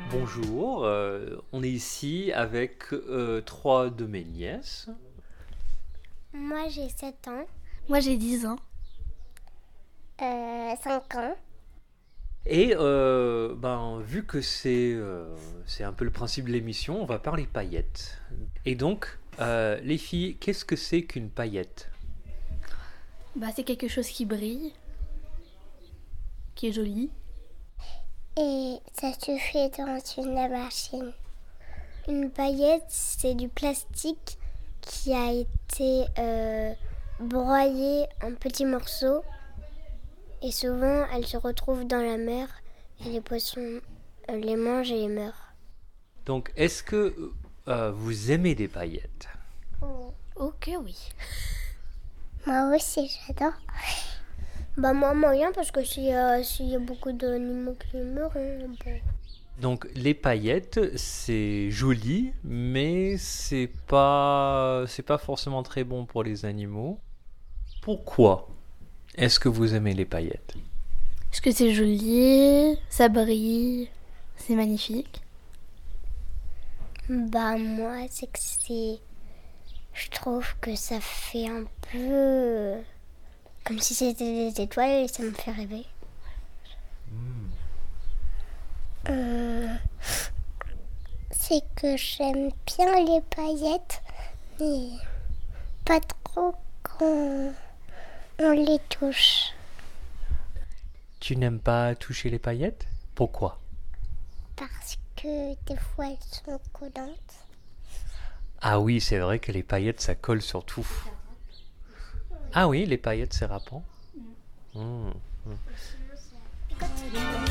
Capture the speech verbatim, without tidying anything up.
Bonjour, euh, on est ici avec euh, trois de mes nièces. Moi j'ai sept ans, Moi j'ai dix ans. euh, cinq ans. Et euh, ben, vu que c'est euh, c'est un peu le principe de l'émission, on va parler paillettes. Et donc, euh, les filles, qu'est-ce que c'est qu'une paillette? Bah, c'est quelque chose qui brille, qui est joli. Et ça se fait dans une machine. Une paillette, c'est du plastique qui a été euh, broyé en petits morceaux. Et souvent, elle se retrouve dans la mer et les poissons euh, les mangent et les meurent. Donc, est-ce que euh, vous aimez des paillettes? Oh. Ok, oui. Moi aussi, j'adore. Bah moi moyen parce que s'il y, a- s'il y a beaucoup d'animaux qui meurent, hein, bon. Donc, les paillettes, c'est joli, mais c'est pas, c'est pas forcément très bon pour les animaux. Pourquoi est-ce que vous aimez les paillettes? Parce que c'est joli, ça brille, c'est magnifique. Bah moi c'est que c'est... Je trouve que ça fait un peu comme si c'était des étoiles et ça me fait rêver. Euh, c'est que j'aime bien les paillettes, mais pas trop quand on les touche. Tu n'aimes pas toucher les paillettes? Pourquoi? Parce que des fois elles sont collantes. Ah oui, c'est vrai que les paillettes, ça colle sur tout. Ah oui, les paillettes, c'est râpant. Mmh.